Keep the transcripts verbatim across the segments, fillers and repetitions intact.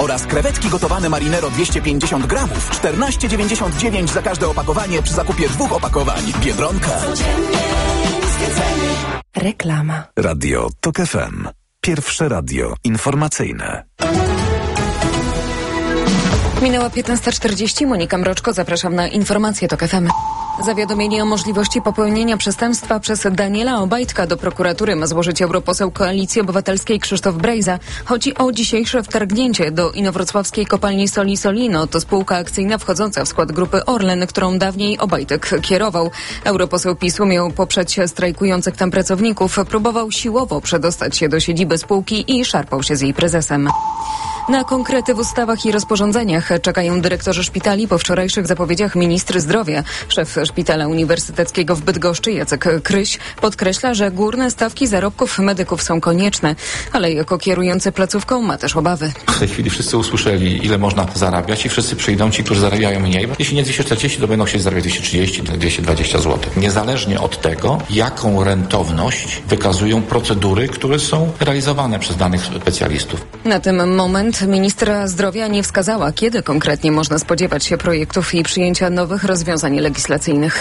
oraz krewetki gotowane Marinero dwieście pięćdziesiąt gramów, czternaście dziewięćdziesiąt dziewięć za każde opakowanie przy zakupie dwóch opakowań. Biedronka. Reklama. Radio Tok F M. Pierwsze radio informacyjne. Minęła piętnasta czterdzieści. Monika Mroczko, zapraszam na informacje Tok F M. Zawiadomienie o możliwości popełnienia przestępstwa przez Daniela Obajtka do prokuratury ma złożyć europoseł Koalicji Obywatelskiej Krzysztof Brejza. Chodzi o dzisiejsze wtargnięcie do inowrocławskiej kopalni soli Solino. To spółka akcyjna wchodząca w skład grupy Orlen, którą dawniej Obajtek kierował. Europoseł PiS-u miał poprzeć strajkujących tam pracowników. Próbował siłowo przedostać się do siedziby spółki i szarpał się z jej prezesem. Na konkrety w ustawach i rozporządzeniach czekają dyrektorzy szpitali po wczorajszych zapowiedziach ministry zdrowia. Szef Szpitala Uniwersyteckiego w Bydgoszczy Jacek Kryś podkreśla, że górne stawki zarobków medyków są konieczne, ale jako kierujący placówką ma też obawy. W tej chwili wszyscy usłyszeli, ile można zarabiać i wszyscy przyjdą ci, którzy zarabiają mniej. Jeśli nie dwieście czterdzieści, to będą chcieli zarabiać dwieście trzydzieści, dwieście dwadzieścia złotych. Niezależnie od tego, jaką rentowność wykazują procedury, które są realizowane przez danych specjalistów. Na ten moment ministra zdrowia nie wskazała, kiedy konkretnie można spodziewać się projektów i przyjęcia nowych rozwiązań legislacyjnych.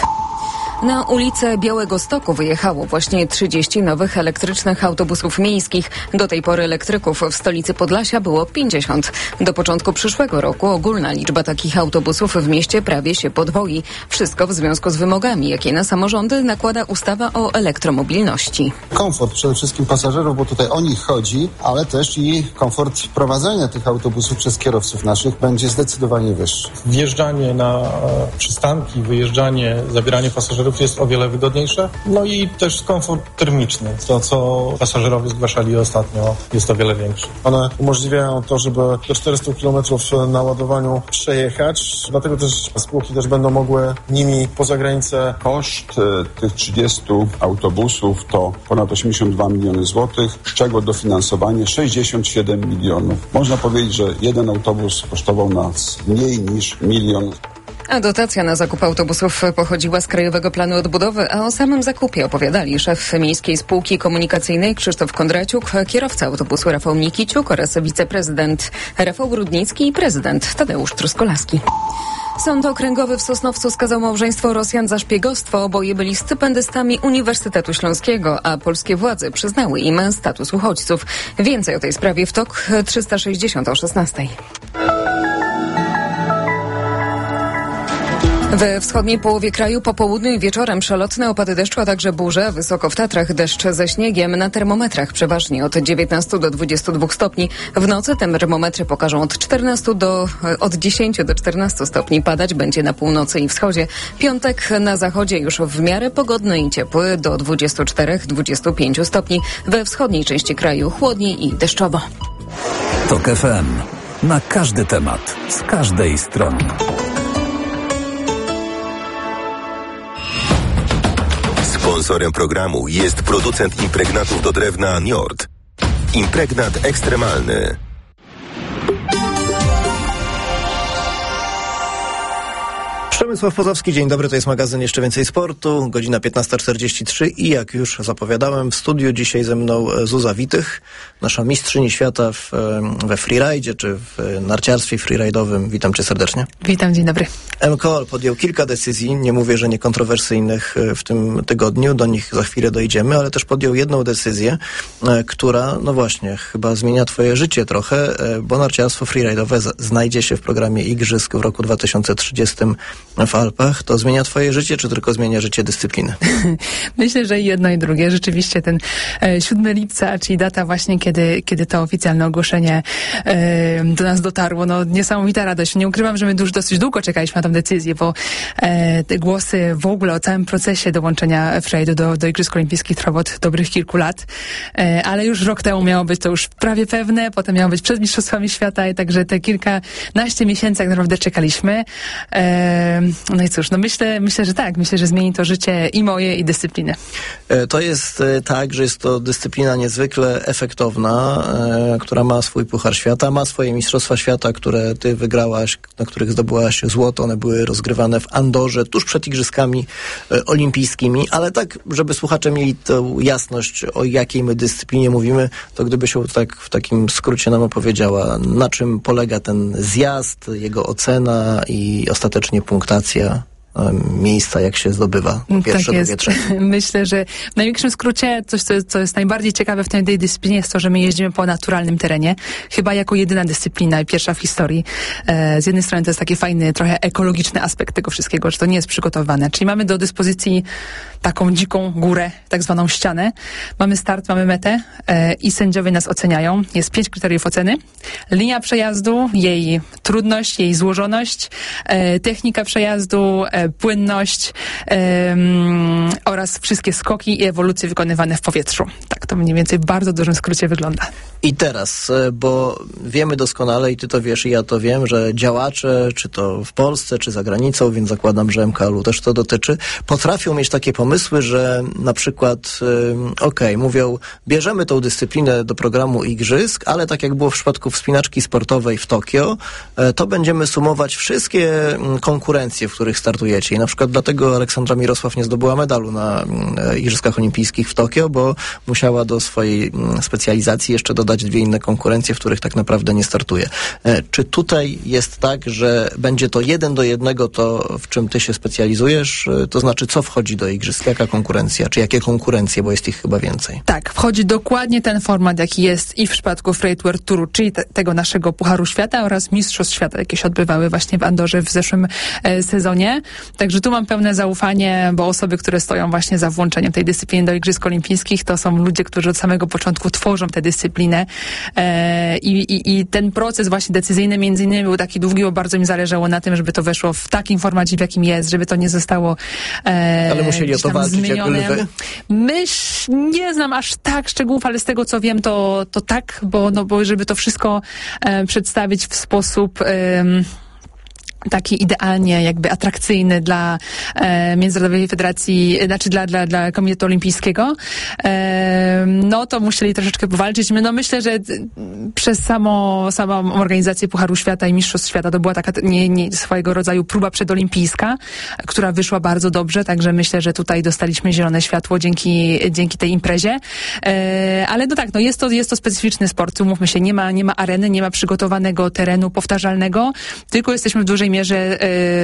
Na ulicę Białegostoku wyjechało właśnie trzydzieści nowych elektrycznych autobusów miejskich. Do tej pory elektryków w stolicy Podlasia było pięćdziesiąt. Do początku przyszłego roku ogólna liczba takich autobusów w mieście prawie się podwoi. Wszystko w związku z wymogami, jakie na samorządy nakłada ustawa o elektromobilności. Komfort przede wszystkim pasażerów, bo tutaj o nich chodzi, ale też i komfort prowadzenia tych autobusów przez kierowców naszych będzie zdecydowanie wyższy. Wjeżdżanie na przystanki, wyjeżdżanie, zabieranie pasażerów jest o wiele wygodniejsze. No i też komfort termiczny. To, co pasażerowie zgłaszali ostatnio, jest o wiele większy. One umożliwiają to, żeby do czterysta kilometrów na ładowaniu przejechać. Dlatego też spółki też będą mogły nimi poza granicę. Koszt tych trzydziestu autobusów to ponad osiemdziesiąt dwa miliony złotych, z czego dofinansowanie sześćdziesiąt siedem milionów. Można powiedzieć, że jeden autobus kosztował nas mniej niż milion. A dotacja na zakup autobusów pochodziła z Krajowego Planu Odbudowy, a o samym zakupie opowiadali szef Miejskiej Spółki Komunikacyjnej Krzysztof Kondraciuk, kierowca autobusu Rafał Nikiciuk oraz wiceprezydent Rafał Grudnicki i prezydent Tadeusz Truskolaski. Sąd Okręgowy w Sosnowcu skazał małżeństwo Rosjan za szpiegostwo. Oboje byli stypendystami Uniwersytetu Śląskiego, a polskie władze przyznały im status uchodźców. Więcej o tej sprawie w TOK trzysta sześćdziesiąt o szesnastej. We wschodniej połowie kraju po południu i wieczorem przelotne opady deszczu, a także burze, wysoko w Tatrach deszcz ze śniegiem, na termometrach przeważnie od dziewiętnastu do dwudziestu dwóch stopni. W nocy termometry pokażą od czternastu do, od dziesięciu do czternastu stopni. Padać będzie na północy i wschodzie. Piątek na zachodzie już w miarę pogodny i ciepły do dwudziestu czterech do dwudziestu pięciu stopni. We wschodniej części kraju chłodniej i deszczowo. Tok F M. Na każdy temat, z każdej strony. Sponsorem programu jest producent impregnatów do drewna Njord. Impregnat ekstremalny. Przemysław Pozowski, dzień dobry, to jest magazyn Jeszcze Więcej Sportu, godzina piętnasta czterdzieści trzy i jak już zapowiadałem, w studiu dzisiaj ze mną Zuza Witych, nasza mistrzyni świata w, we freeridzie czy w narciarstwie freeridowym. Witam cię serdecznie. Witam, dzień dobry. M K O L podjął kilka decyzji, nie mówię, że niekontrowersyjnych w tym tygodniu, do nich za chwilę dojdziemy, ale też podjął jedną decyzję, która, no właśnie, chyba zmienia twoje życie trochę, bo narciarstwo freeridowe znajdzie się w programie Igrzysk w roku dwa tysiące trzydziestym w Alpach. To zmienia twoje życie, czy tylko zmienia życie dyscypliny? Myślę, że jedno i drugie. Rzeczywiście ten e, siódmego lipca, czyli data właśnie, kiedy, kiedy to oficjalne ogłoszenie e, do nas dotarło. No niesamowita radość. Nie ukrywam, że my już dosyć długo czekaliśmy na tę decyzję, bo e, te głosy w ogóle o całym procesie dołączenia freeridu do, do Igrzysk Olimpijskich trwało od dobrych kilku lat. E, ale już rok temu miało być to już prawie pewne, potem miało być przed Mistrzostwami Świata i także te kilkanaście miesięcy jak naprawdę czekaliśmy. E, no i cóż, no myślę, myślę, że tak. Myślę, że zmieni to życie i moje, i dyscypliny. To jest tak, że jest to dyscyplina niezwykle efektowna, e, która ma swój Puchar Świata, ma swoje Mistrzostwa Świata, które ty wygrałaś, na których zdobyłaś złoto. One były rozgrywane w Andorze, tuż przed Igrzyskami e, Olimpijskimi, ale tak, żeby słuchacze mieli tę jasność, o jakiej my dyscyplinie mówimy, to gdyby się tak w takim skrócie nam opowiedziała, na czym polega ten zjazd, jego ocena i ostatecznie punktacja miejsca, jak się zdobywa pierwsze, tak drugie, trzecie. Myślę, że w największym skrócie coś, co, co jest najbardziej ciekawe w tej, tej dyscyplinie, jest to, że my jeździmy po naturalnym terenie. Chyba jako jedyna dyscyplina i pierwsza w historii. E, z jednej strony to jest taki fajny, trochę ekologiczny aspekt tego wszystkiego, że to nie jest przygotowane. Czyli mamy do dyspozycji taką dziką górę, tak zwaną ścianę. Mamy start, mamy metę e, i sędziowie nas oceniają. Jest pięć kryteriów oceny. Linia przejazdu, jej trudność, jej złożoność, e, technika przejazdu, e, płynność um, oraz wszystkie skoki i ewolucje wykonywane w powietrzu. Tak to mniej więcej w bardzo dużym skrócie wygląda. I teraz, bo wiemy doskonale, i ty to wiesz, i ja to wiem, że działacze, czy to w Polsce, czy za granicą, więc zakładam, że M K L-u też to dotyczy, potrafią mieć takie pomysły, że na przykład, um, okej, okay, mówią, bierzemy tą dyscyplinę do programu igrzysk, ale tak jak było w przypadku wspinaczki sportowej w Tokio, to będziemy sumować wszystkie konkurencje, w których startujemy. I na przykład dlatego Aleksandra Mirosław nie zdobyła medalu na Igrzyskach Olimpijskich w Tokio, bo musiała do swojej specjalizacji jeszcze dodać dwie inne konkurencje, w których tak naprawdę nie startuje. Czy tutaj jest tak, że będzie to jeden do jednego to, w czym ty się specjalizujesz? To znaczy, co wchodzi do igrzysk? Jaka konkurencja? Czy jakie konkurencje? Bo jest ich chyba więcej. Tak, wchodzi dokładnie ten format, jaki jest i w przypadku Freight World Touru, czyli te, tego naszego Pucharu Świata oraz Mistrzostw Świata, jakie się odbywały właśnie w Andorze w zeszłym e, sezonie. Także tu mam pełne zaufanie, bo osoby, które stoją właśnie za włączeniem tej dyscypliny do Igrzysk Olimpijskich, to są ludzie, którzy od samego początku tworzą tę dyscyplinę e, i, i, i ten proces właśnie decyzyjny między innymi był taki długi, bo bardzo mi zależało na tym, żeby to weszło w takim formacie, w jakim jest, żeby to nie zostało e, ale musieli o to walczyć jak lwy? Myśl, nie znam aż tak szczegółów, ale z tego co wiem, to, to tak, bo, no, bo żeby to wszystko e, przedstawić w sposób e, taki idealnie jakby atrakcyjny dla e, Międzynarodowej Federacji, znaczy dla, dla, dla Komitetu Olimpijskiego, e, no to musieli troszeczkę powalczyć. No myślę, że przez samo, samą organizację Pucharu Świata i Mistrzostw Świata to była taka nie, nie, swojego rodzaju próba przedolimpijska, która wyszła bardzo dobrze, także myślę, że tutaj dostaliśmy zielone światło dzięki, dzięki tej imprezie. E, ale no tak, no jest to, jest to specyficzny sport, umówmy się, nie ma, nie ma areny, nie ma przygotowanego terenu powtarzalnego, tylko jesteśmy w dużej mierze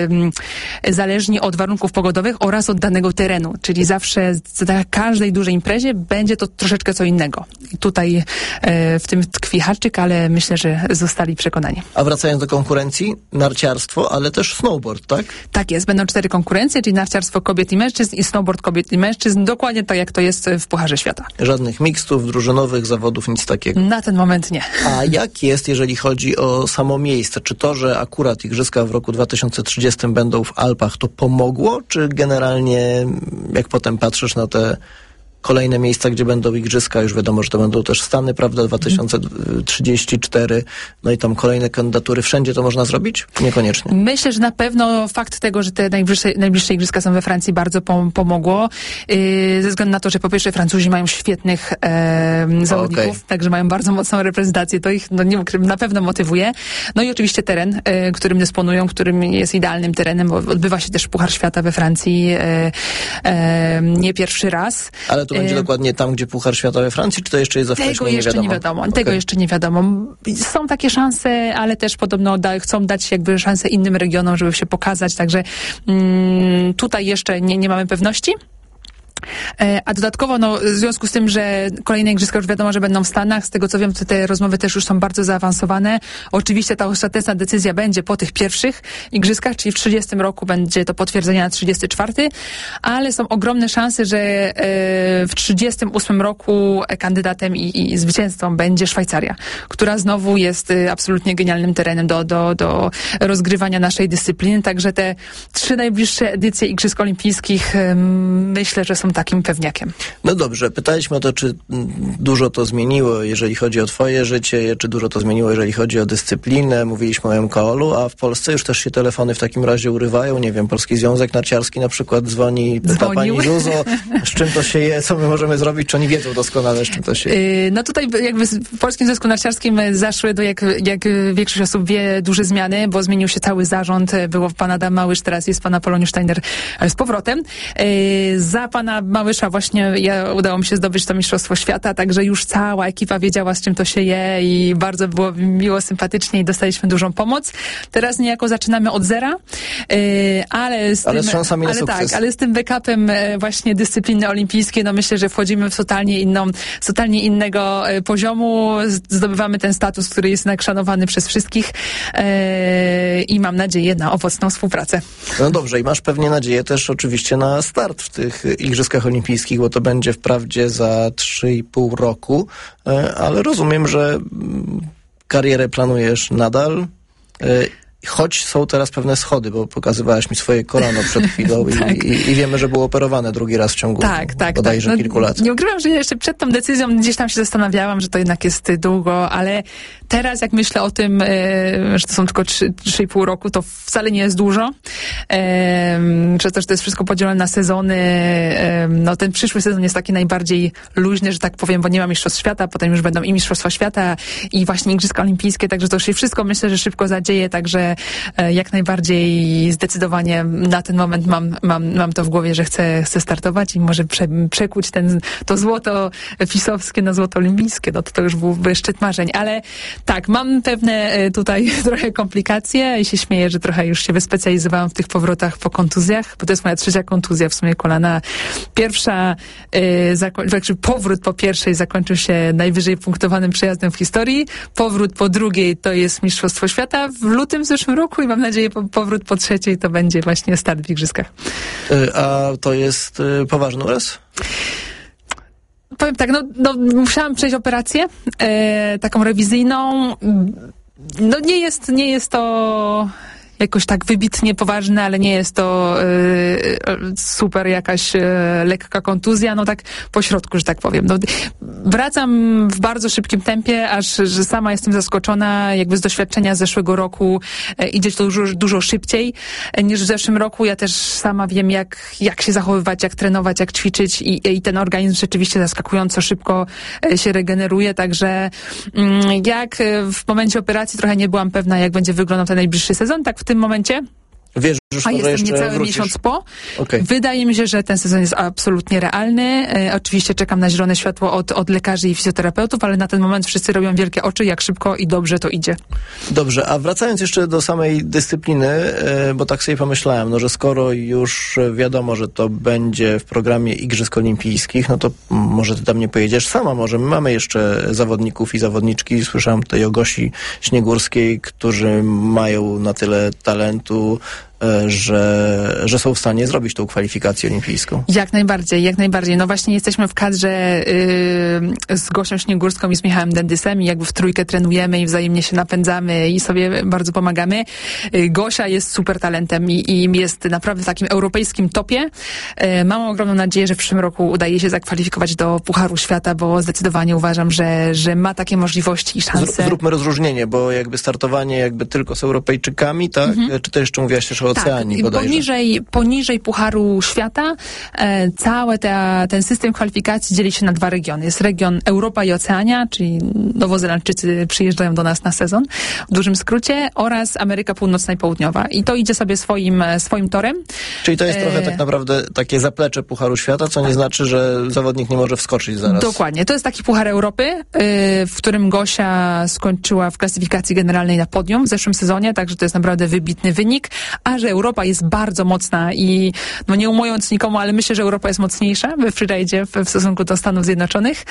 y, zależni od warunków pogodowych oraz od danego terenu, czyli zawsze na każdej dużej imprezie będzie to troszeczkę co innego. I tutaj y, w tym tkwi haczyk, ale myślę, że zostali przekonani. A wracając do konkurencji, narciarstwo, ale też snowboard, tak? Tak jest, będą cztery konkurencje, czyli narciarstwo kobiet i mężczyzn i snowboard kobiet i mężczyzn, dokładnie tak jak to jest w Pucharze Świata. Żadnych mixtów, drużynowych zawodów, nic takiego? Na ten moment nie. A jak jest, jeżeli chodzi o samo miejsce? Czy to, że akurat igrzyska w roku dwa tysiące trzydziestym będą w Alpach, to pomogło? Czy generalnie, jak potem patrzysz na te kolejne miejsca, gdzie będą igrzyska, już wiadomo, że to będą też Stany, prawda, dwa tysiące trzydziesty czwarty, no i tam kolejne kandydatury, wszędzie to można zrobić? Niekoniecznie. Myślę, że na pewno fakt tego, że te najbliższe, najbliższe igrzyska są we Francji, bardzo pom- pomogło. Yy, ze względu na to, że po pierwsze Francuzi mają świetnych e, zawodników, okay. Także mają bardzo mocną reprezentację, to ich no, nie, na pewno motywuje. No i oczywiście teren, e, którym dysponują, którym jest idealnym terenem, bo odbywa się też Puchar Świata we Francji e, e, nie pierwszy raz. Ale to będzie e, dokładnie tam, gdzie Puchar Świata we Francji, czy to jeszcze jest za wcześnie? Tego jeszcze nie wiadomo. Nie wiadomo. Okay. Tego jeszcze nie wiadomo. Są takie szanse, ale też podobno da, chcą dać jakby szansę innym regionom, żeby się pokazać, także mm, tutaj jeszcze nie, nie mamy pewności. A dodatkowo, no, w związku z tym, że kolejne igrzyska już wiadomo, że będą w Stanach, z tego co wiem, to te rozmowy też już są bardzo zaawansowane. Oczywiście ta ostateczna decyzja będzie po tych pierwszych igrzyskach, czyli w trzydziestym roku będzie to potwierdzenie na trzydziesty czwarty, ale są ogromne szanse, że e, w trzydziestym ósmym roku kandydatem i, i zwycięzcą będzie Szwajcaria, która znowu jest e, absolutnie genialnym terenem do, do, do rozgrywania naszej dyscypliny, także te trzy najbliższe edycje Igrzysk Olimpijskich e, myślę, że są takim, takim pewniakiem. No dobrze, pytaliśmy o to, czy dużo to zmieniło, jeżeli chodzi o twoje życie, czy dużo to zmieniło, jeżeli chodzi o dyscyplinę. Mówiliśmy o M K O L-u, a w Polsce już też się telefony w takim razie urywają. Nie wiem, Polski Związek Narciarski na przykład dzwoni, pyta pani Zuzo, z czym to się je, co my możemy zrobić, czy oni wiedzą doskonale, z czym to się je. Yy, no tutaj jakby w Polskim Związku Narciarskim zaszły, do jak, jak większość osób wie, duże zmiany, bo zmienił się cały zarząd. Było pan Adam Małysz, teraz jest pana Poloniusz Steiner z powrotem. Yy, za pana Małysza właśnie ja, udało mi się zdobyć to Mistrzostwo Świata, także już cała ekipa wiedziała, z czym to się je i bardzo było miło, sympatycznie i dostaliśmy dużą pomoc. Teraz niejako zaczynamy od zera, yy, ale z ale tym, z szansami na ale sukces. tak, ale z tym backupem właśnie dyscypliny olimpijskiej, no myślę, że wchodzimy w totalnie inną, z totalnie innego poziomu, zdobywamy ten status, który jest jednak szanowany przez wszystkich yy, i mam nadzieję na owocną współpracę. No dobrze, i masz pewnie nadzieję też oczywiście na start w tych Igrzyskach Olimpijskich, bo to będzie wprawdzie za trzy i pół roku, ale rozumiem, że karierę planujesz nadal, choć są teraz pewne schody, bo pokazywałaś mi swoje kolano przed chwilą tak. i, i, i wiemy, że było operowane drugi raz w ciągu tak, tak, bodajże tak. No, kilku lat. Nie ukrywam, że jeszcze przed tą decyzją gdzieś tam się zastanawiałam, że to jednak jest długo, ale teraz jak myślę o tym, e, że to są tylko trzy i pół roku, to wcale nie jest dużo. E, przez to, że to jest wszystko podzielone na sezony, e, no ten przyszły sezon jest taki najbardziej luźny, że tak powiem, bo nie ma Mistrzostw Świata, potem już będą i Mistrzostwa Świata i właśnie Igrzyska Olimpijskie, także to się wszystko myślę, że szybko zadzieje, także jak najbardziej zdecydowanie na ten moment mam, mam, mam to w głowie, że chcę, chcę startować i może prze, przekuć ten, to złoto fisowskie na złoto olimpijskie, no to, to już byłby szczyt marzeń, ale tak, mam pewne tutaj trochę komplikacje i się śmieję, że trochę już się wyspecjalizowałam w tych powrotach po kontuzjach, bo to jest moja trzecia kontuzja w sumie kolana. Pierwsza, yy, zako- powrót po pierwszej zakończył się najwyżej punktowanym przejazdem w historii, powrót po drugiej to jest Mistrzostwo Świata w lutym w zeszłym roku i mam nadzieję, po, powrót po trzeciej to będzie właśnie start w Igrzyskach. A to jest y, poważny uraz? Powiem tak, no, no musiałam przejść operację, e, taką rewizyjną. No nie jest, nie jest to jakoś tak wybitnie poważne, ale nie jest to y, super jakaś y, lekka kontuzja, no tak po środku, że tak powiem. No, wracam w bardzo szybkim tempie, aż że sama jestem zaskoczona, jakby z doświadczenia z zeszłego roku y, idzie to dużo, dużo szybciej y, niż w zeszłym roku. Ja też sama wiem, jak, jak się zachowywać, jak trenować, jak ćwiczyć i, i ten organizm rzeczywiście zaskakująco szybko y, się regeneruje, także y, jak y, w momencie operacji trochę nie byłam pewna, jak będzie wyglądał ten najbliższy sezon, tak w tym momencie. Wiesz, A jestem niecały wrócisz. miesiąc po. Okay. Wydaje mi się, że ten sezon jest absolutnie realny. E, oczywiście czekam na zielone światło od, od lekarzy i fizjoterapeutów, ale na ten moment wszyscy robią wielkie oczy, jak szybko i dobrze to idzie. Dobrze, a wracając jeszcze do samej dyscypliny, e, bo tak sobie pomyślałem, no, że skoro już wiadomo, że to będzie w programie Igrzysk Olimpijskich, no to może ty tam nie pojedziesz sama, może my mamy jeszcze zawodników i zawodniczki, słyszałem tutaj o Gosi Śniegórskiej, którzy mają na tyle talentu, że, że są w stanie zrobić tą kwalifikację olimpijską. Jak najbardziej, jak najbardziej. No właśnie jesteśmy w kadrze yy, z Gosią Śniegórską i z Michałem Dendysem i jakby w trójkę trenujemy i wzajemnie się napędzamy i sobie bardzo pomagamy. Yy, Gosia jest super talentem i, i jest naprawdę w takim europejskim topie. Yy, mam ogromną nadzieję, że w przyszłym roku udaje się zakwalifikować do Pucharu Świata, bo zdecydowanie uważam, że, że ma takie możliwości i szanse. Zróbmy rozróżnienie, bo jakby startowanie jakby tylko z Europejczykami, tak? Mhm. Czy to jeszcze mówiłaś też o Oceanii tak, bodajże? Poniżej, poniżej Pucharu Świata e, cały te, ten system kwalifikacji dzieli się na dwa regiony. Jest region Europa i Oceania, czyli Nowozelandczycy przyjeżdżają do nas na sezon, w dużym skrócie, oraz Ameryka Północna i Południowa. I to idzie sobie swoim, swoim torem. Czyli to jest e... trochę tak naprawdę takie zaplecze Pucharu Świata, co nie znaczy, że zawodnik nie może wskoczyć zaraz. Dokładnie. To jest taki Puchar Europy, y, w którym Gosia skończyła w klasyfikacji generalnej na podium w zeszłym sezonie, także to jest naprawdę wybitny wynik. A że Europa jest bardzo mocna i no nie umując nikomu, ale myślę, że Europa jest mocniejsza we freeridzie w, w stosunku do Stanów Zjednoczonych,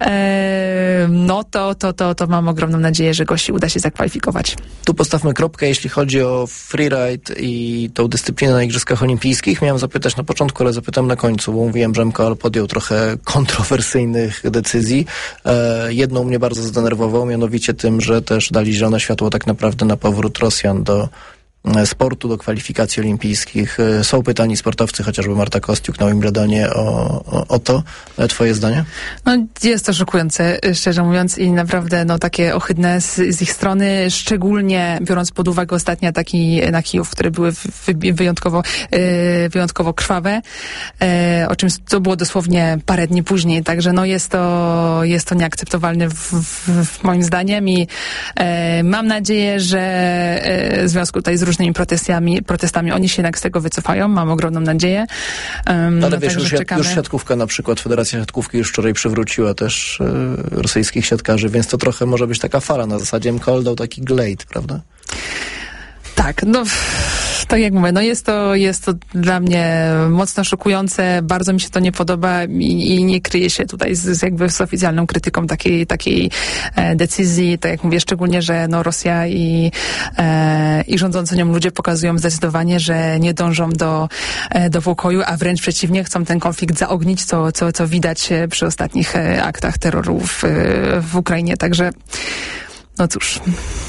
e, no to, to, to, to mam ogromną nadzieję, że Gosi uda się zakwalifikować. Tu postawmy kropkę, jeśli chodzi o freeride i tą dyscyplinę na Igrzyskach Olimpijskich. Miałem zapytać na początku, ale zapytam na końcu, bo mówiłem, że M K O L podjął trochę kontrowersyjnych decyzji. E, jedną mnie bardzo zdenerwował, mianowicie tym, że też dali zielone światło tak naprawdę na powrót Rosjan do sportu do kwalifikacji olimpijskich. Są pytani sportowcy, chociażby Marta Kostiuk na Wimbledonie o, o, o to. Twoje zdanie? No, jest to szokujące, szczerze mówiąc, i naprawdę no, takie ohydne z, z ich strony, szczególnie biorąc pod uwagę ostatnie ataki na Kijów, które były wy, wyjątkowo, yy, wyjątkowo krwawe, yy, o czym to było dosłownie parę dni później, także no, jest to, jest to nieakceptowalne w, w, w moim zdaniem i yy, mam nadzieję, że yy, w związku tutaj z różnymi protestami, protestami oni się jednak z tego wycofają, mam ogromną nadzieję. Yy, Ale no, wiesz, już, czekamy. już siatkówka na przykład, Federacja Siatkówki już wczoraj przywróciła też yy, rosyjskich siatkarzy, więc to trochę może być taka fala na zasadzie M K L dał taki glejt, prawda? Tak, no tak jak mówię, no jest to, jest to dla mnie mocno szokujące, bardzo mi się to nie podoba i, i nie kryję się tutaj z, z jakby z oficjalną krytyką takiej, takiej e, decyzji, tak jak mówię, szczególnie, że no Rosja i, e, i rządzący nią ludzie pokazują zdecydowanie, że nie dążą do, e, do pokoju, a wręcz przeciwnie, chcą ten konflikt zaognić, co, co, co widać przy ostatnich e, aktach terroru w, w Ukrainie, także no cóż.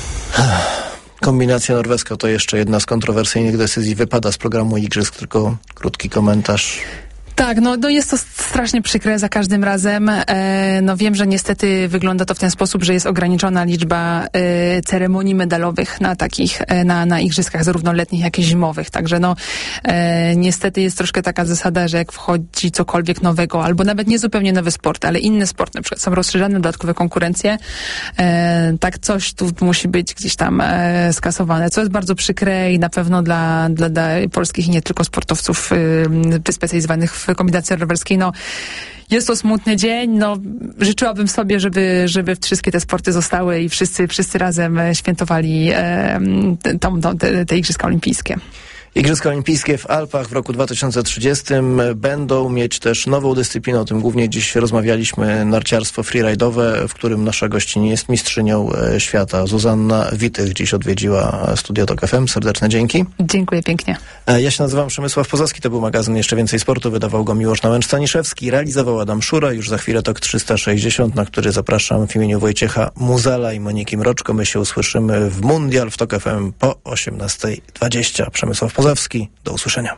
Kombinacja norweska to jeszcze jedna z kontrowersyjnych decyzji. Wypada z programu Igrzysk, tylko krótki komentarz. Tak, no, no jest to strasznie przykre za każdym razem. E, no wiem, że niestety wygląda to w ten sposób, że jest ograniczona liczba e, ceremonii medalowych na takich, e, na, na igrzyskach zarówno letnich, jak i zimowych. Także no e, niestety jest troszkę taka zasada, że jak wchodzi cokolwiek nowego, albo nawet nie zupełnie nowy sport, ale inny sport, na przykład są rozszerzane dodatkowe konkurencje, e, tak coś tu musi być gdzieś tam e, skasowane, co jest bardzo przykre i na pewno dla, dla, dla polskich i nie tylko sportowców e, wyspecjalizowanych w kombinacji rowerskiej, no jest to smutny dzień, no życzyłabym sobie, żeby, żeby wszystkie te sporty zostały i wszyscy, wszyscy razem świętowali e, tą, tą, te, te Igrzyska Olimpijskie. Igrzyska Olimpijskie w Alpach w roku dwa tysiące trzydziestym będą mieć też nową dyscyplinę, o tym głównie dziś rozmawialiśmy, narciarstwo freeride'owe, w którym nasza gościni jest mistrzynią świata. Zuzanna Witych dziś odwiedziła Studio Tok F M. Serdeczne dzięki. Dziękuję pięknie. Ja się nazywam Przemysław Pozowski, to był magazyn Jeszcze Więcej Sportu, wydawał go Miłosz Nałęcz-Staniszewski, realizował Adam Szura, już za chwilę Tok trzysta sześćdziesiąt, na który zapraszam w imieniu Wojciecha Muzela i Moniki Mroczko. My się usłyszymy w Mundial w Tok F M po osiemnasta dwadzieścia. Przemysław Pozowski, do usłyszenia.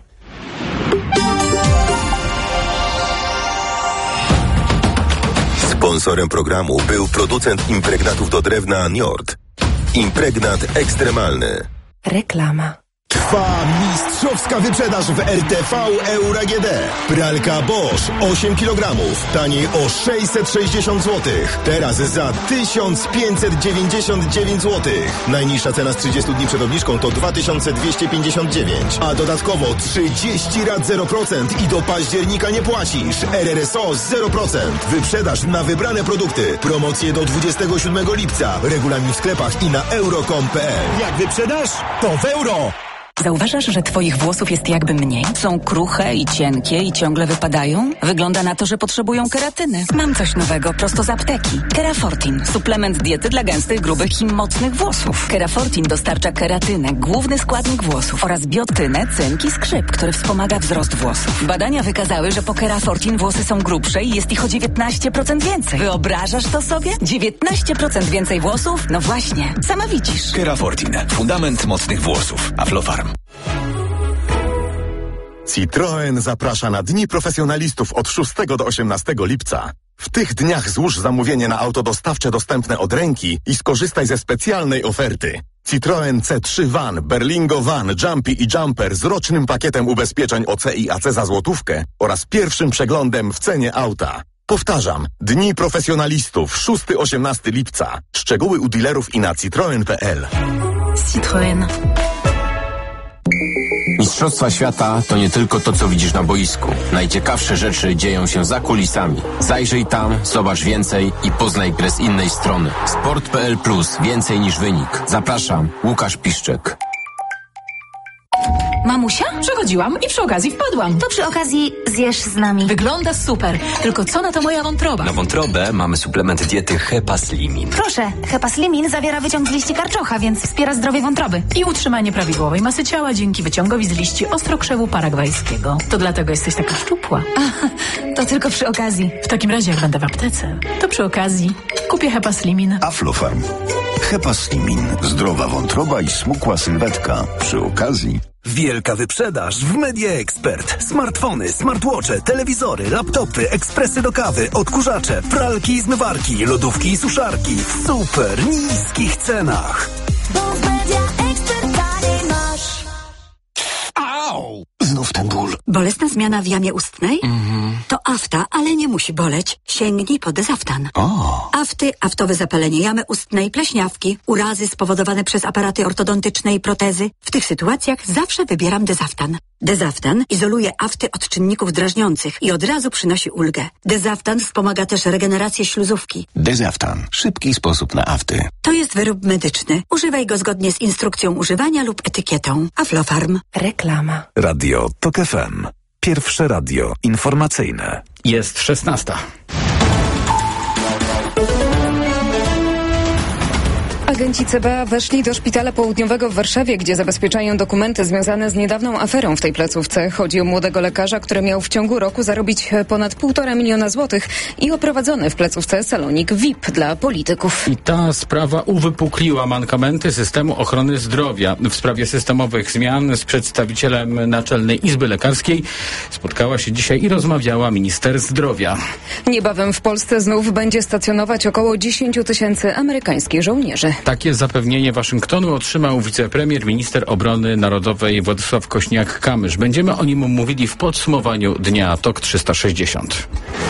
Sponsorem programu był producent impregnatów do drewna Njord. Impregnat ekstremalny. Reklama. Trwa mistrzowska wyprzedaż w R T V Euro A G D. Pralka Bosch osiem kilogramów, taniej o sześćset sześćdziesiąt złotych. Teraz za tysiąc pięćset dziewięćdziesiąt dziewięć złotych. Najniższa cena z trzydziestu dni przed obniżką to dwa tysiące dwieście pięćdziesiąt dziewięć. A dodatkowo trzydzieści rat zero procent i do października nie płacisz. R R S O zero procent. Wyprzedaż na wybrane produkty. Promocje do dwudziestego siódmego lipca. Regulamin w sklepach i na euro kropka com kropka p l. Jak wyprzedasz, to w euro! Zauważasz, że twoich włosów jest jakby mniej? Są kruche i cienkie i ciągle wypadają? Wygląda na to, że potrzebują keratyny. Mam coś nowego prosto z apteki. Kerafortin. Suplement diety dla gęstych, grubych i mocnych włosów. Kerafortin dostarcza keratynę, główny składnik włosów, oraz biotynę, cynk i skrzyp, który wspomaga wzrost włosów. Badania wykazały, że po Kerafortin włosy są grubsze i jest ich o dziewiętnaście procent więcej. Wyobrażasz to sobie? dziewiętnaście procent więcej włosów? No właśnie. Sama widzisz. Kerafortin. Fundament mocnych włosów. Aflofarm. Citroen zaprasza na Dni Profesjonalistów od szóstego do osiemnastego lipca. W tych dniach złóż zamówienie na auto dostawcze dostępne od ręki i skorzystaj ze specjalnej oferty. Citroen C trzy Van, Berlingo Van, Jumpy i Jumper z rocznym pakietem ubezpieczeń O C i A C za złotówkę oraz pierwszym przeglądem w cenie auta. Powtarzam, Dni Profesjonalistów szóstego do osiemnastego lipca. Szczegóły u dealerów i na citroen kropka p l. Citroen. Mistrzostwa świata to nie tylko to, co widzisz na boisku. Najciekawsze rzeczy dzieją się za kulisami. Zajrzyj tam, zobacz więcej i poznaj grę z innej strony. sport kropka p l plus. Więcej niż wynik. Zapraszam, Łukasz Piszczek. Mamusia? Przechodziłam i przy okazji wpadłam. To przy okazji zjesz z nami. Wygląda super. Tylko co na to moja wątroba? Na wątrobę mamy suplement diety Hepaslimin. Proszę, Hepaslimin zawiera wyciąg z liści karczocha, więc wspiera zdrowie wątroby. I utrzymanie prawidłowej masy ciała dzięki wyciągowi z liści ostrokrzewu paragwajskiego. To dlatego jesteś taka szczupła. A, to tylko przy okazji. W takim razie, jak będę w aptece, to przy okazji kupię Hepaslimin. Aflofarm. Hepaslimin. Zdrowa wątroba i smukła sylwetka. Przy okazji... Wielka wyprzedaż w Media Expert. Smartfony, smartwatche, telewizory, laptopy, ekspresy do kawy, odkurzacze, pralki i zmywarki, lodówki i suszarki w super niskich cenach. Bo w Media Expert taniej masz. Au! Znów ten ból. Bolesna zmiana w jamie ustnej? Mhm. To afta, ale nie musi boleć. Sięgnij po Dezaftan. O. Afty, aftowe zapalenie jamy ustnej, pleśniawki, urazy spowodowane przez aparaty ortodontyczne i protezy. W tych sytuacjach zawsze wybieram Dezaftan. Dezaftan izoluje afty od czynników drażniących i od razu przynosi ulgę. Dezaftan wspomaga też regenerację śluzówki. Dezaftan. Szybki sposób na afty. To jest wyrób medyczny. Używaj go zgodnie z instrukcją używania lub etykietą. Aflofarm. Reklama. Radio TOK F M. Pierwsze radio informacyjne. Jest szesnasta. Agenci C B A weszli do szpitala południowego w Warszawie, gdzie zabezpieczają dokumenty związane z niedawną aferą w tej placówce. Chodzi o młodego lekarza, który miał w ciągu roku zarobić ponad półtora miliona złotych i oprowadzony w placówce salonik V I P dla polityków. I ta sprawa uwypukliła mankamenty systemu ochrony zdrowia. W sprawie systemowych zmian z przedstawicielem Naczelnej Izby Lekarskiej spotkała się dzisiaj i rozmawiała minister zdrowia. Niebawem w Polsce znów będzie stacjonować około dziesięć tysięcy amerykańskich żołnierzy. Takie zapewnienie Waszyngtonu otrzymał wicepremier, minister obrony narodowej Władysław Kośniak-Kamysz. Będziemy o nim mówili w podsumowaniu dnia TOK trzysta sześćdziesiąt.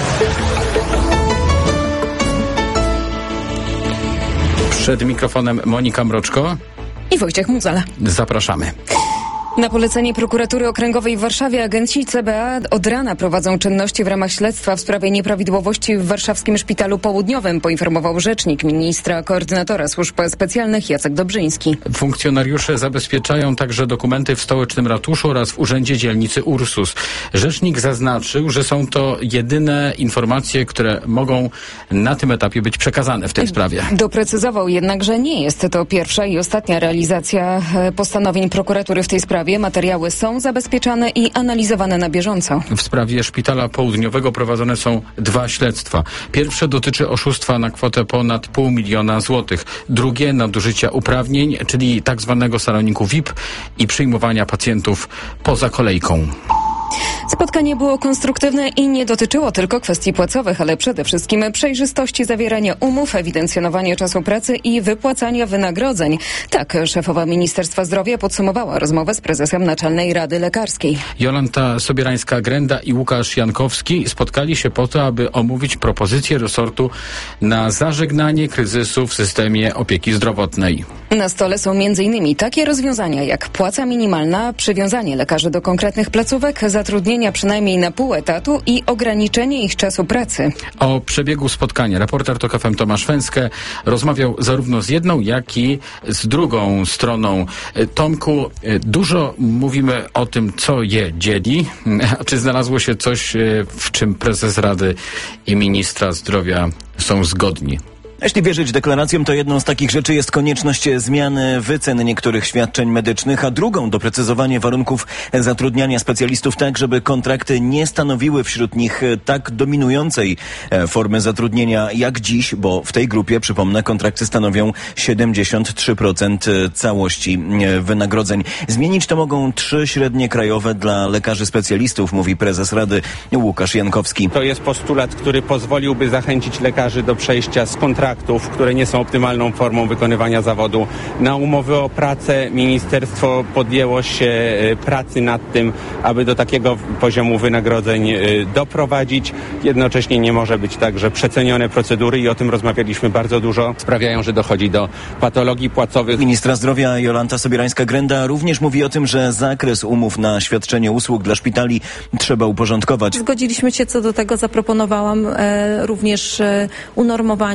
Przed mikrofonem Monika Mroczko i Wojciech Muzala. Zapraszamy. Na polecenie prokuratury okręgowej w Warszawie agenci C B A od rana prowadzą czynności w ramach śledztwa w sprawie nieprawidłowości w warszawskim szpitalu południowym, poinformował rzecznik ministra koordynatora służb specjalnych Jacek Dobrzyński. Funkcjonariusze zabezpieczają także dokumenty w stołecznym ratuszu oraz w urzędzie dzielnicy Ursus. Rzecznik zaznaczył, że są to jedyne informacje, które mogą na tym etapie być przekazane w tej sprawie. Doprecyzował jednak, że nie jest to pierwsza i ostatnia realizacja postanowień prokuratury w tej sprawie. Materiały są zabezpieczane i analizowane na bieżąco. W sprawie szpitala południowego prowadzone są dwa śledztwa. Pierwsze dotyczy oszustwa na kwotę ponad pół miliona złotych. Drugie nadużycia uprawnień, czyli tak zwanego saloniku V I P i przyjmowania pacjentów poza kolejką. Spotkanie było konstruktywne i nie dotyczyło tylko kwestii płacowych, ale przede wszystkim przejrzystości zawierania umów, ewidencjonowania czasu pracy i wypłacania wynagrodzeń. Tak szefowa Ministerstwa Zdrowia podsumowała rozmowę z prezesem Naczelnej Rady Lekarskiej. Jolanta Sobierańska-Grenda i Łukasz Jankowski spotkali się po to, aby omówić propozycje resortu na zażegnanie kryzysu w systemie opieki zdrowotnej. Na stole są między innymi takie rozwiązania jak płaca minimalna, przywiązanie lekarzy do konkretnych placówek, zatrudnienia przynajmniej na pół etatu i ograniczenie ich czasu pracy. O przebiegu spotkania reporter TOK F M Tomasz Węskę rozmawiał zarówno z jedną, jak i z drugą stroną. Tomku, dużo mówimy o tym, co je dzieli. A czy znalazło się coś, w czym prezes Rady i ministra zdrowia są zgodni? Jeśli wierzyć deklaracjom, to jedną z takich rzeczy jest konieczność zmiany wycen niektórych świadczeń medycznych, a drugą doprecyzowanie warunków zatrudniania specjalistów tak, żeby kontrakty nie stanowiły wśród nich tak dominującej formy zatrudnienia jak dziś, bo w tej grupie, przypomnę, kontrakty stanowią siedemdziesiąt trzy procent całości wynagrodzeń. Zmienić to mogą trzy średnie krajowe dla lekarzy specjalistów, mówi prezes Rady Łukasz Jankowski. To jest postulat, który pozwoliłby zachęcić lekarzy do przejścia z kontraktu, które nie są optymalną formą wykonywania zawodu, na umowy o pracę. Ministerstwo podjęło się pracy nad tym, aby do takiego poziomu wynagrodzeń doprowadzić. Jednocześnie nie może być tak, że przecenione procedury, i o tym rozmawialiśmy bardzo dużo, sprawiają, że dochodzi do patologii płacowych. Ministra zdrowia Jolanta Sobierańska-Grenda również mówi o tym, że zakres umów na świadczenie usług dla szpitali trzeba uporządkować. Zgodziliśmy się co do tego, zaproponowałam e, również e, unormowanie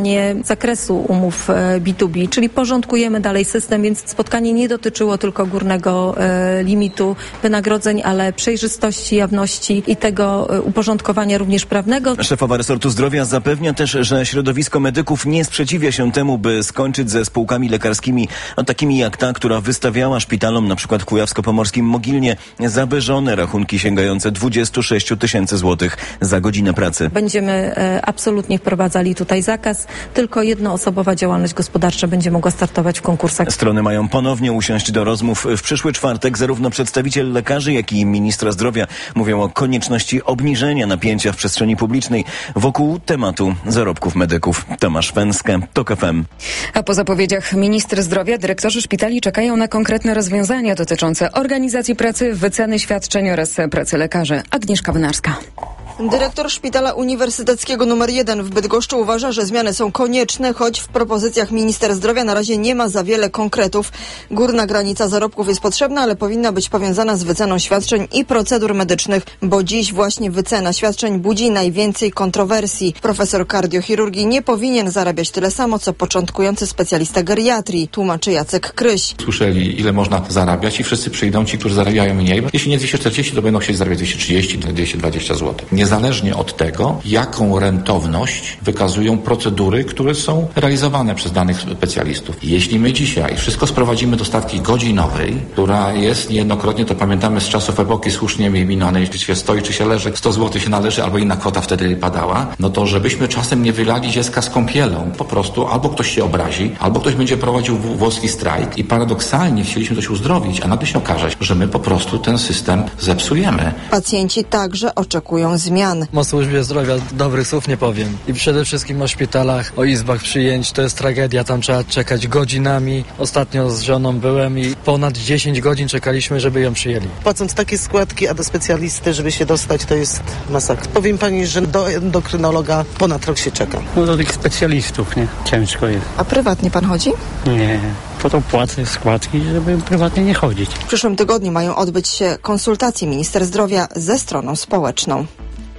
temat zakresu umów B dwa B, czyli porządkujemy dalej system, więc spotkanie nie dotyczyło tylko górnego e, limitu wynagrodzeń, ale przejrzystości, jawności i tego e, uporządkowania również prawnego. Szefowa resortu zdrowia zapewnia też, że środowisko medyków nie sprzeciwia się temu, by skończyć ze spółkami lekarskimi, no, takimi jak ta, która wystawiała szpitalom, na przykład kujawsko-pomorskim Mogilnie, zawyżone rachunki sięgające dwadzieścia sześć tysięcy złotych za godzinę pracy. Będziemy e, absolutnie wprowadzali tutaj zakaz. Tylko jednoosobowa działalność gospodarcza będzie mogła startować w konkursach. Strony mają ponownie usiąść do rozmów w przyszły czwartek. Zarówno przedstawiciel lekarzy, jak i ministra zdrowia mówią o konieczności obniżenia napięcia w przestrzeni publicznej wokół tematu zarobków medyków. Tomasz Węskę, TOK F M. A po zapowiedziach ministra zdrowia dyrektorzy szpitali czekają na konkretne rozwiązania dotyczące organizacji pracy, wyceny świadczeń oraz pracy lekarzy. Agnieszka Wynarska. Dyrektor Szpitala Uniwersyteckiego nr jeden w Bydgoszczy uważa, że zmiany są konieczne, choć w propozycjach minister zdrowia na razie nie ma za wiele konkretów. Górna granica zarobków jest potrzebna, ale powinna być powiązana z wyceną świadczeń i procedur medycznych, bo dziś właśnie wycena świadczeń budzi najwięcej kontrowersji. Profesor kardiochirurgii nie powinien zarabiać tyle samo, co początkujący specjalista geriatrii, tłumaczy Jacek Kryś. Słyszeli, ile można zarabiać i wszyscy przyjdą ci, którzy zarabiają mniej. Jeśli nie dwieście czterdzieści, to będą chcieli zarabiać dwieście trzydzieści, dwieście dwadzieścia złotych. Niezależnie od tego, jaką rentowność wykazują procedury, które są realizowane przez danych specjalistów. Jeśli my dzisiaj wszystko sprowadzimy do stawki godzinowej, która jest niejednokrotnie, to pamiętamy z czasów epoki słusznie minionej, czy się stoi, czy się leży, sto złotych się należy, albo inna kwota wtedy padała, no to żebyśmy czasem nie wylali dziecka z kąpielą. Po prostu albo ktoś się obrazi, albo ktoś będzie prowadził włoski strajk i paradoksalnie chcieliśmy coś uzdrowić, a nagle się okaże, że my po prostu ten system zepsujemy. Pacjenci także oczekują zmian. O służbie zdrowia dobrych słów nie powiem. I przede wszystkim o szpitalach, o izbach przyjęć. To jest tragedia, tam trzeba czekać godzinami. Ostatnio z żoną byłem i ponad dziesięć godzin czekaliśmy, żeby ją przyjęli. Płacąc takie składki, a do specjalisty, żeby się dostać, to jest masakra. Powiem pani, że do endokrynologa ponad rok się czeka. No do tych specjalistów, nie? Ciężko jest. A prywatnie pan chodzi? Nie. Po to płacę składki, żeby prywatnie nie chodzić. W przyszłym tygodniu mają odbyć się konsultacje minister zdrowia ze stroną społeczną.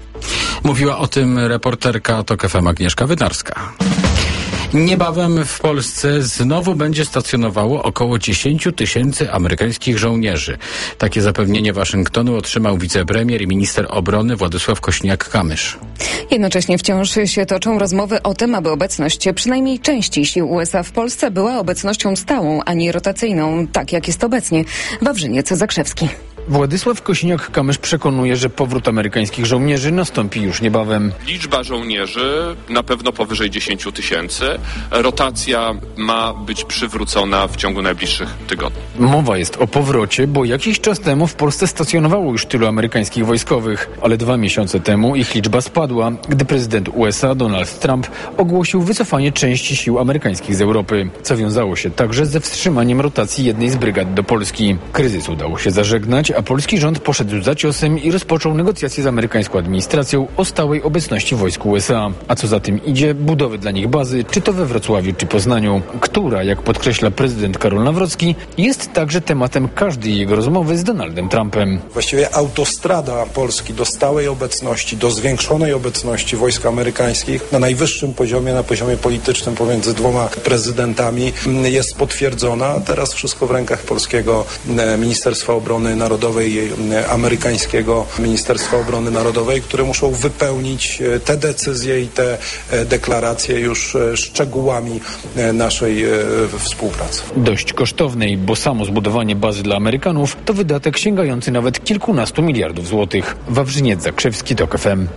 Mówiła o tym reporterka TOK F M Agnieszka Wynarska. Niebawem w Polsce znowu będzie stacjonowało około dziesięć tysięcy amerykańskich żołnierzy. Takie zapewnienie Waszyngtonu otrzymał wicepremier i minister obrony Władysław Kośniak-Kamysz. Jednocześnie wciąż się toczą rozmowy o tym, aby obecność przynajmniej części sił U S A w Polsce była obecnością stałą, a nie rotacyjną, tak jak jest obecnie. Wawrzyniec Zakrzewski. Władysław Kosiniak-Kamysz przekonuje, że powrót amerykańskich żołnierzy nastąpi już niebawem. Liczba żołnierzy na pewno powyżej dziesięć tysięcy. Rotacja ma być przywrócona w ciągu najbliższych tygodni. Mowa jest o powrocie, bo jakiś czas temu w Polsce stacjonowało już tylu amerykańskich wojskowych, ale dwa miesiące temu ich liczba spadła, gdy prezydent U S A Donald Trump ogłosił wycofanie części sił amerykańskich z Europy, co wiązało się także ze wstrzymaniem rotacji jednej z brygad do Polski. Kryzys udało się zażegnać, a polski rząd poszedł za ciosem i rozpoczął negocjacje z amerykańską administracją o stałej obecności wojsk U S A. A co za tym idzie, budowy dla nich bazy, czy to we Wrocławiu, czy Poznaniu, która, jak podkreśla prezydent Karol Nawrocki, jest także tematem każdej jego rozmowy z Donaldem Trumpem. Właściwie autostrada Polski do stałej obecności, do zwiększonej obecności wojsk amerykańskich na najwyższym poziomie, na poziomie politycznym pomiędzy dwoma prezydentami jest potwierdzona. Teraz wszystko w rękach polskiego Ministerstwa Obrony Narodowej i amerykańskiego Ministerstwa Obrony Narodowej, które muszą wypełnić te decyzje i te deklaracje już szczegółami naszej współpracy. Dość kosztownej, bo samo zbudowanie bazy dla Amerykanów to wydatek sięgający nawet kilkunastu miliardów złotych. Wawrzyniec Zakrzewski, TOK F M.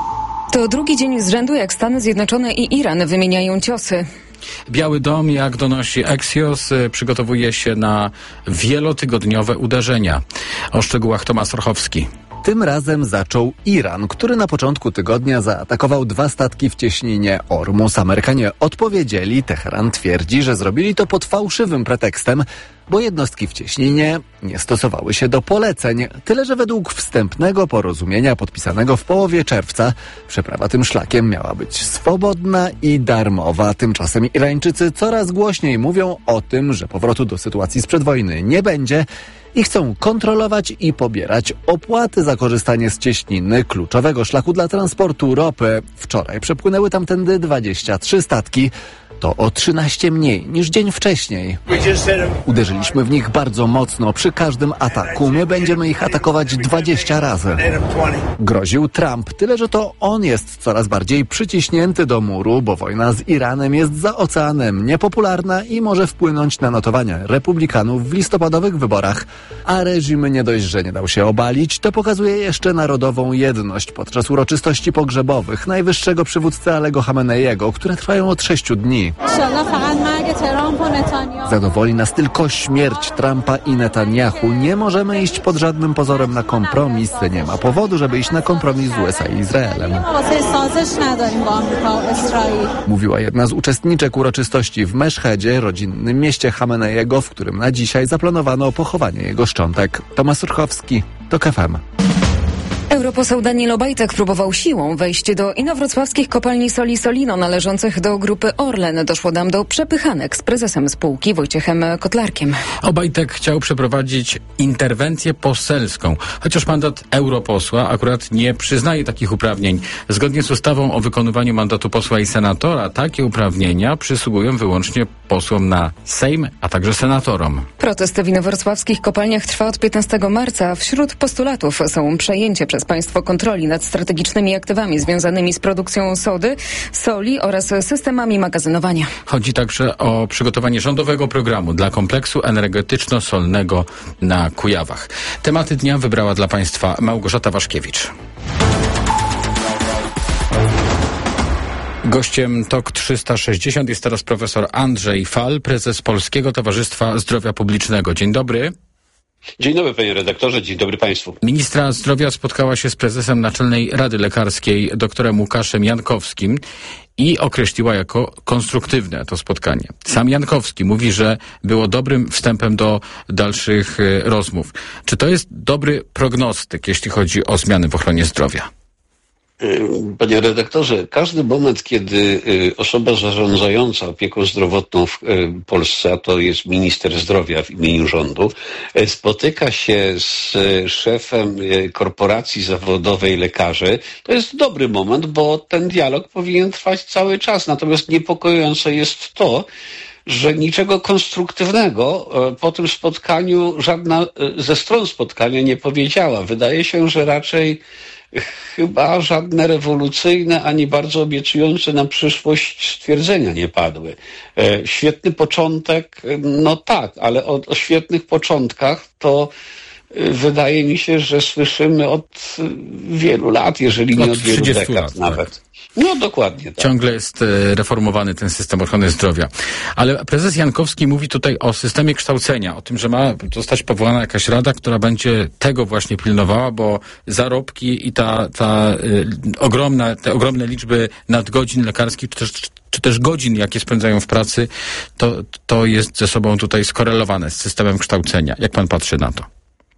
To drugi dzień z rzędu, jak Stany Zjednoczone i Iran wymieniają ciosy. Biały Dom, jak donosi Axios, przygotowuje się na wielotygodniowe uderzenia. O szczegółach Tomasz Orchowski. Tym razem zaczął Iran, który na początku tygodnia zaatakował dwa statki w cieśninie Ormus. Amerykanie odpowiedzieli. Teheran twierdzi, że zrobili to pod fałszywym pretekstem, bo jednostki w cieśninie nie stosowały się do poleceń. Tyle, że według wstępnego porozumienia podpisanego w połowie czerwca przeprawa tym szlakiem miała być swobodna i darmowa. Tymczasem Irańczycy coraz głośniej mówią o tym, że powrotu do sytuacji sprzed wojny nie będzie i chcą kontrolować i pobierać opłaty za korzystanie z cieśniny, kluczowego szlaku dla transportu ropy. Wczoraj przepłynęły tamtędy dwadzieścia trzy statki. To o trzynaście mniej niż dzień wcześniej. Uderzyliśmy w nich bardzo mocno. Przy każdym ataku my będziemy ich atakować dwadzieścia razy. Groził Trump, tyle że to on jest coraz bardziej przyciśnięty do muru, bo wojna z Iranem jest za oceanem niepopularna i może wpłynąć na notowania republikanów w listopadowych wyborach. A reżim nie dość, że nie dał się obalić, to pokazuje jeszcze narodową jedność podczas uroczystości pogrzebowych najwyższego przywódcy Alego Chameneiego, które trwają od sześciu dni. Zadowoli nas tylko śmierć Trumpa i Netanyahu. Nie możemy iść pod żadnym pozorem na kompromis. Nie ma powodu, żeby iść na kompromis z U S A i Izraelem. Mówiła jedna z uczestniczek uroczystości w Meszhedzie, rodzinnym mieście Chameneiego, w którym na dzisiaj zaplanowano pochowanie jego szczątek. Tomasz Surchowski, TOK F M. Europoseł Daniel Obajtek próbował siłą wejść do inowrocławskich kopalni soli Solino należących do grupy Orlen. Doszło tam do przepychanek z prezesem spółki Wojciechem Kotlarkiem. Obajtek chciał przeprowadzić interwencję poselską, chociaż mandat europosła akurat nie przyznaje takich uprawnień. Zgodnie z ustawą o wykonywaniu mandatu posła i senatora takie uprawnienia przysługują wyłącznie posłom na Sejm, a także senatorom. Protest w inowrocławskich kopalniach trwa od piętnastego marca. Wśród postulatów są przejęcie przez państwo kontroli nad strategicznymi aktywami związanymi z produkcją sody, soli oraz systemami magazynowania. Chodzi także o przygotowanie rządowego programu dla kompleksu energetyczno-solnego na Kujawach. Tematy dnia wybrała dla Państwa Małgorzata Waszkiewicz. Gościem TOK trzysta sześćdziesiąt jest teraz profesor Andrzej Fal, prezes Polskiego Towarzystwa Zdrowia Publicznego. Dzień dobry. Dzień dobry, panie redaktorze, dzień dobry państwu. Ministra zdrowia spotkała się z prezesem Naczelnej Rady Lekarskiej doktorem Łukaszem Jankowskim i określiła jako konstruktywne to spotkanie. Sam Jankowski mówi, że było dobrym wstępem do dalszych y, rozmów. Czy to jest dobry prognostyk, jeśli chodzi o zmiany w ochronie zdrowia? Panie redaktorze, każdy moment, kiedy osoba zarządzająca opieką zdrowotną w Polsce, a to jest minister zdrowia w imieniu rządu, spotyka się z szefem korporacji zawodowej lekarzy, to jest dobry moment, bo ten dialog powinien trwać cały czas. Natomiast niepokojące jest to, że niczego konstruktywnego po tym spotkaniu żadna ze stron spotkania nie powiedziała. Wydaje się, że raczej chyba żadne rewolucyjne ani bardzo obiecujące na przyszłość stwierdzenia nie padły. E, świetny początek, no tak, ale o, o świetnych początkach to y, wydaje mi się, że słyszymy od wielu lat, jeżeli nie od, od wielu dekad lat, nawet. Tak. No dokładnie tak. Ciągle jest e, reformowany ten system ochrony zdrowia. Ale prezes Jankowski mówi tutaj o systemie kształcenia, o tym, że ma zostać powołana jakaś rada, która będzie tego właśnie pilnowała, bo zarobki i ta, ta y, ogromna, te ogromne liczby nadgodzin lekarskich, czy też, czy też godzin, jakie spędzają w pracy, to, to jest ze sobą tutaj skorelowane z systemem kształcenia. Jak pan patrzy na to?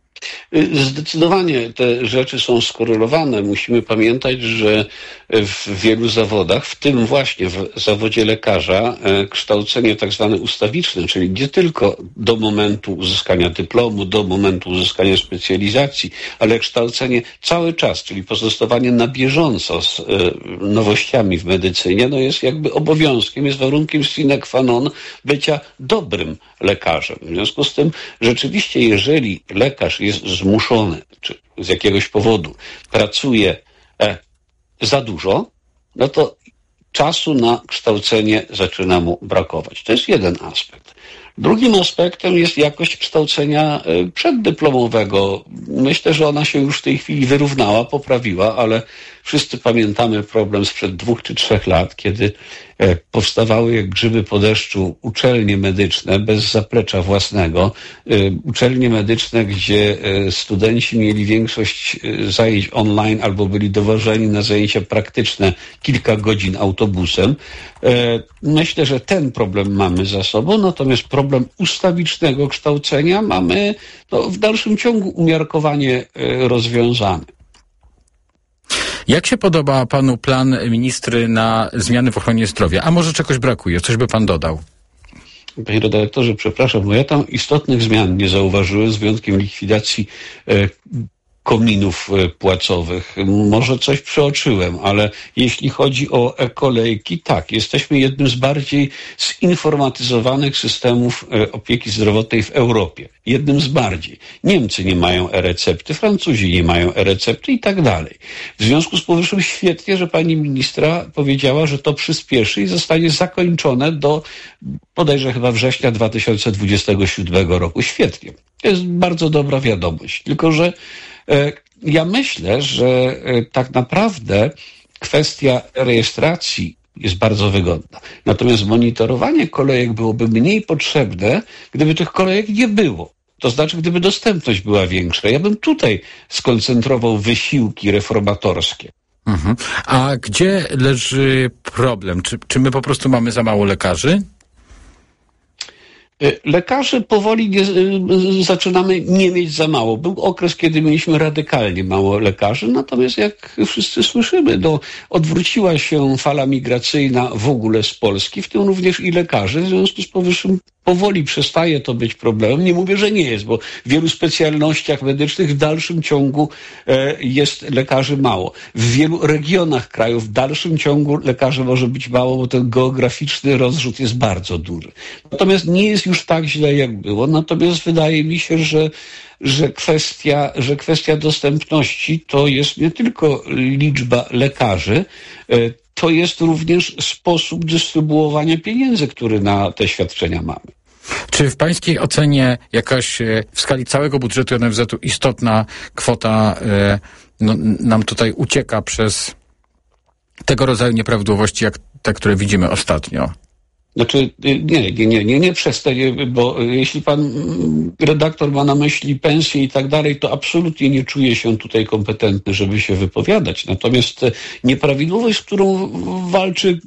Zdecydowanie te rzeczy są skorelowane. Musimy pamiętać, że w wielu zawodach, w tym właśnie w zawodzie lekarza, kształcenie tak zwane ustawiczne, czyli nie tylko do momentu uzyskania dyplomu, do momentu uzyskania specjalizacji, ale kształcenie cały czas, czyli pozostawanie na bieżąco z nowościami w medycynie, no jest jakby obowiązkiem, jest warunkiem sine qua non bycia dobrym lekarzem. W związku z tym rzeczywiście, jeżeli lekarz jest zmuszony, czy z jakiegoś powodu pracuje e, za dużo, no to czasu na kształcenie zaczyna mu brakować. To jest jeden aspekt. Drugim aspektem jest jakość kształcenia e, przeddyplomowego. Myślę, że ona się już w tej chwili wyrównała, poprawiła, ale wszyscy pamiętamy problem sprzed dwóch czy trzech lat, kiedy e, powstawały jak grzyby po deszczu uczelnie medyczne bez zaplecza własnego. E, uczelnie medyczne, gdzie e, studenci mieli większość e, zajęć online albo byli dowożeni na zajęcia praktyczne kilka godzin autobusem. E, myślę, że ten problem mamy za sobą, natomiast problem ustawicznego kształcenia mamy no, w dalszym ciągu umiarkowanie e, rozwiązany. Jak się podoba panu plan ministry na zmiany w ochronie zdrowia? A może czegoś brakuje? Coś by pan dodał? Panie redaktorze, przepraszam, bo ja tam istotnych zmian nie zauważyłem, z wyjątkiem likwidacji e, kominów płacowych. Może coś przeoczyłem, ale jeśli chodzi o e-kolejki, tak, jesteśmy jednym z bardziej zinformatyzowanych systemów opieki zdrowotnej w Europie. Jednym z bardziej. Niemcy nie mają e-recepty, Francuzi nie mają e-recepty i tak dalej. W związku z powyższym świetnie, że pani ministra powiedziała, że to przyspieszy i zostanie zakończone do bodajże chyba września dwa tysiące dwudziestego siódmego roku. Świetnie. To jest bardzo dobra wiadomość. Tylko że e, ja myślę, że e, tak naprawdę kwestia rejestracji jest bardzo wygodna. Natomiast monitorowanie kolejek byłoby mniej potrzebne, gdyby tych kolejek nie było. To znaczy, gdyby dostępność była większa. Ja bym tutaj skoncentrował wysiłki reformatorskie. Mhm. A gdzie leży problem? Czy, czy my po prostu mamy za mało lekarzy? Lekarzy powoli nie, zaczynamy nie mieć za mało. Był okres, kiedy mieliśmy radykalnie mało lekarzy, natomiast jak wszyscy słyszymy, no, odwróciła się fala migracyjna w ogóle z Polski, w tym również i lekarzy, w związku z powyższym powoli przestaje to być problemem. Nie mówię, że nie jest, bo w wielu specjalnościach medycznych w dalszym ciągu e, jest lekarzy mało. W wielu regionach kraju w dalszym ciągu lekarzy może być mało, bo ten geograficzny rozrzut jest bardzo duży. Natomiast nie jest już tak źle, jak było. Natomiast wydaje mi się, że że kwestia, że kwestia dostępności to jest nie tylko liczba lekarzy, e, to jest również sposób dystrybuowania pieniędzy, który na te świadczenia mamy. Czy w pańskiej ocenie jakaś w skali całego budżetu N F Z-u istotna kwota e, no, nam tutaj ucieka przez tego rodzaju nieprawidłowości, jak te, które widzimy ostatnio? Znaczy, nie, nie, nie, nie, nie przestań, bo jeśli pan redaktor ma na myśli pensje i tak dalej, to absolutnie nie czuję się tutaj kompetentny, żeby się wypowiadać. Natomiast nieprawidłowość, z którą walczy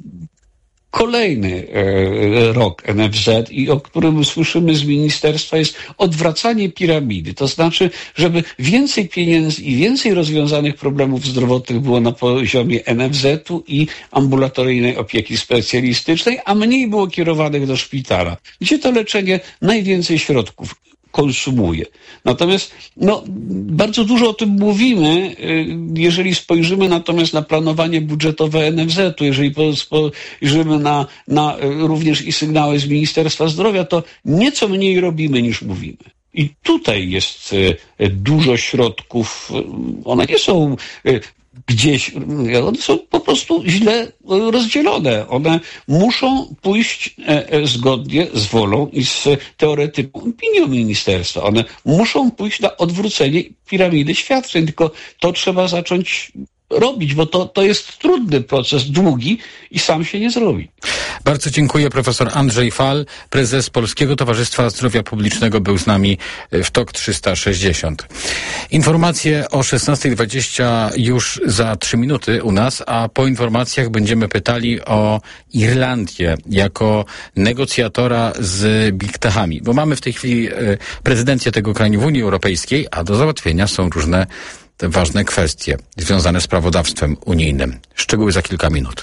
kolejny e, rok N F Z i o którym słyszymy z ministerstwa, jest odwracanie piramidy. To znaczy, żeby więcej pieniędzy i więcej rozwiązanych problemów zdrowotnych było na poziomie N F Z-u i ambulatoryjnej opieki specjalistycznej, a mniej było kierowanych do szpitala, gdzie to leczenie najwięcej środków konsumuje. Natomiast no, bardzo dużo o tym mówimy, jeżeli spojrzymy natomiast na planowanie budżetowe N F Z-u, jeżeli spojrzymy na, na również i sygnały z Ministerstwa Zdrowia, to nieco mniej robimy niż mówimy. I tutaj jest dużo środków, one nie są gdzieś, one są po prostu źle rozdzielone. One muszą pójść zgodnie z wolą i z teoretyczną opinią ministerstwa. One muszą pójść na odwrócenie piramidy świadczeń, tylko to trzeba zacząć robić, bo to, to jest trudny proces, długi i sam się nie zrobi. Bardzo dziękuję. Profesor Andrzej Fal, prezes Polskiego Towarzystwa Zdrowia Publicznego, był z nami w Tok trzysta sześćdziesiąt. Informacje o szesnasta dwadzieścia już za trzy minuty u nas, a po informacjach będziemy pytali o Irlandię jako negocjatora z Big Techami, bo mamy w tej chwili prezydencję tego kraju w Unii Europejskiej, a do załatwienia są różne te ważne kwestie związane z prawodawstwem unijnym. Szczegóły za kilka minut.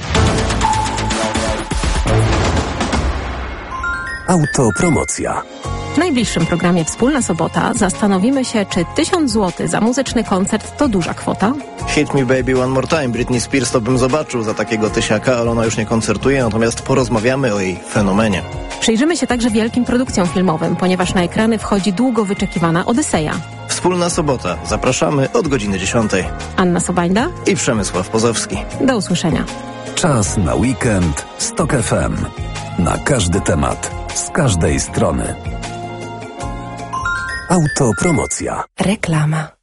Autopromocja. W najbliższym programie Wspólna Sobota zastanowimy się, czy tysiąc złotych za muzyczny koncert to duża kwota? Hit Me Baby One More Time. Britney Spears to bym zobaczył za takiego tysiaka, ale ona już nie koncertuje, natomiast porozmawiamy o jej fenomenie. Przyjrzymy się także wielkim produkcjom filmowym, ponieważ na ekrany wchodzi długo wyczekiwana Odyseja. Wspólna Sobota. Zapraszamy od godziny dziesiątej. Anna Sobańda i Przemysław Pozowski. Do usłyszenia. Czas na weekend z Tok F M. Na każdy temat, z każdej strony. Autopromocja. Reklama.